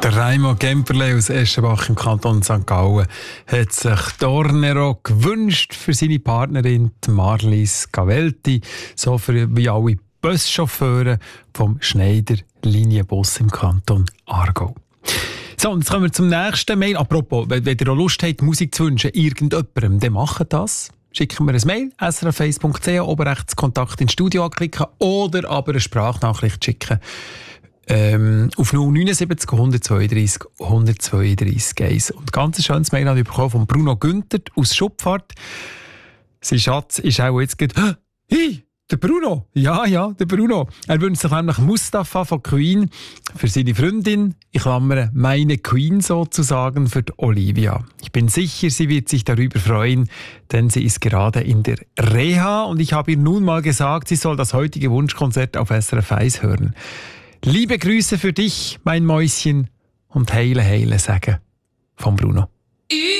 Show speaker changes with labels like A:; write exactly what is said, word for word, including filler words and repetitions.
A: Der Raimo Gemperle aus Eschenbach im Kanton Sankt Gallen hat sich Tornero gewünscht für seine Partnerin Marlies Gavelti, so für wie alle Buschauffeure vom Schneider Linienbus im Kanton Aargau. So, und jetzt kommen wir zum nächsten Mail. Apropos, wenn, wenn ihr auch Lust habt, Musik zu wünschen, irgendjemandem, dann macht das. Schicken wir ein Mail, s r f eins punkt c h, oben rechts Kontakt ins Studio anklicken oder aber eine Sprachnachricht schicken. Ähm, auf null neun sieben null eins zwei drei eins zwei drei eins. Und ganz ein schönes Mail habe ich bekommen von Bruno Günther aus Schupfart. Sein Schatz ist auch jetzt gerade, hey, der Bruno! Ja, ja, der Bruno. Er wünscht sich nämlich Mustafa von Queen für seine Freundin, ich klammere, meine Queen sozusagen, für die Olivia. Ich bin sicher, sie wird sich darüber freuen, denn sie ist gerade in der Reha und ich habe ihr nun mal gesagt, sie soll das heutige Wunschkonzert auf S R F eins hören. Liebe Grüße für dich, mein Mäuschen, und heile, heile sagen von Bruno.